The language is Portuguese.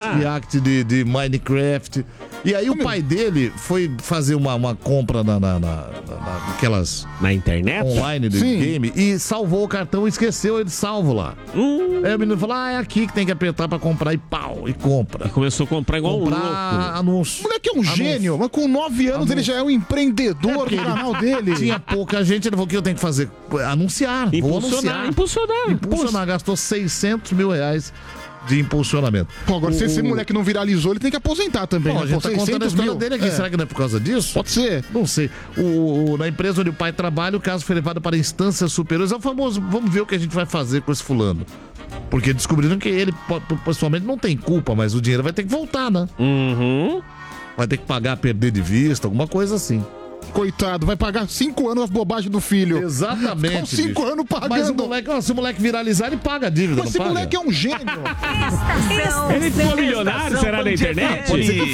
react de Minecraft. E aí o pai dele foi fazer uma compra naquelas... Na internet? Online do game e salvou o cartão e esqueceu ele salvo lá. Aí o menino falou, é aqui que tem que apertar pra comprar e pau, e compra. E começou a comprar igual um louco. Anúncio. O moleque é um gênio, mas com 9 anos ele já é um empreendedor do canal dele. Tinha pouca gente, ele falou, o que eu tenho que fazer? Anunciar, vou anunciar. Impulsionar, gastou 600 mil reais de impulsionamento. Pô, agora se esse moleque não viralizou, ele tem que aposentar também. Pô, né? a gente tá contando a história dele aqui. É. Será que não é por causa disso? Pode ser. Não sei. Na empresa onde o pai trabalha, o caso foi levado para instâncias superiores. É o famoso, vamos ver o que a gente vai fazer com esse fulano. Porque descobriram que ele, pessoalmente, não tem culpa, mas o dinheiro vai ter que voltar, né? Vai ter que pagar, perder de vista, alguma coisa assim. Coitado, vai pagar 5 anos as bobagens do filho. Exatamente. 5 anos pagando. Mas se o moleque viralizar, ele paga a dívida, Mas não esse paga? moleque é um gênio. Ele ficou milionário, será, na internet? Pode ser que